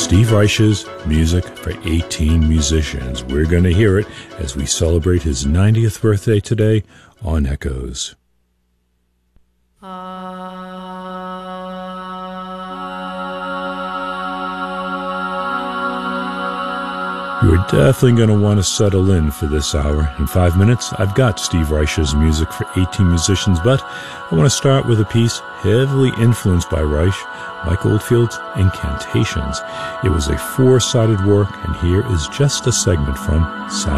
Steve Reich's Music for 18 Musicians. We're going to hear it as we celebrate his 90th birthday today on Echoes. You're definitely going to want to settle in for this hour. In 5 minutes, I've got Steve Reich's Music for 18 Musicians, but I want to start with a piece heavily influenced by Reich, Mike Oldfield's Incantations. It was a 4-sided work, and here is just a segment from side